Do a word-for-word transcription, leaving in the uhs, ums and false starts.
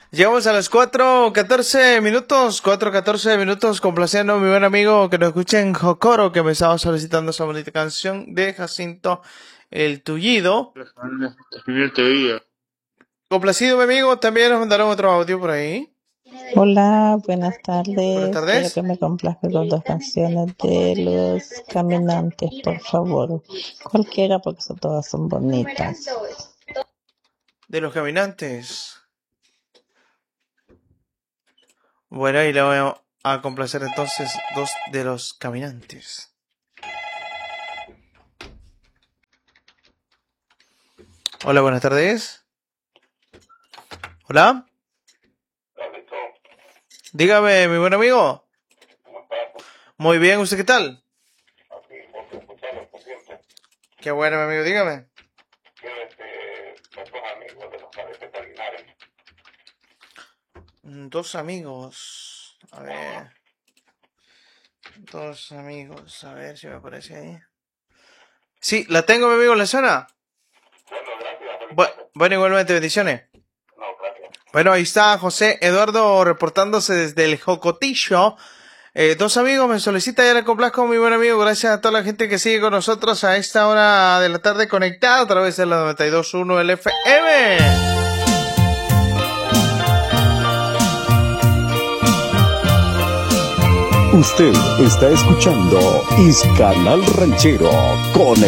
Llegamos a las cuatro catorce minutos, cuatro catorce minutos, complaciendo a mi buen amigo que nos escucha en Jocoro, que me estaba solicitando esa bonita canción de Jacinto El Tullido. Complacido, mi amigo, también nos mandaron otro audio por ahí. Hola, buenas tardes. Buenas tardes. Quiero que me complazca con dos canciones de Los Caminantes, por favor. Cualquiera, porque son, todas son bonitas. De Los Caminantes. Bueno, y le voy a complacer entonces dos de Los Caminantes. Hola, buenas tardes. Hola. Dígame, mi buen amigo. Muy bien, ¿usted qué tal? Qué bueno, mi amigo, dígame. Dos amigos. A ver. Dos amigos. A ver si me aparece ahí. Sí, la tengo, mi amigo, ¿le suena? Bu- bueno, igualmente, bendiciones. Bueno, ahí está José Eduardo reportándose desde el Jocotillo. Eh, dos amigos me solicita ya la complazco, mi buen amigo. Gracias a toda la gente que sigue con nosotros a esta hora de la tarde conectada a través de la noventa y dos punto uno del F M. Usted está escuchando Is Canal Ranchero con el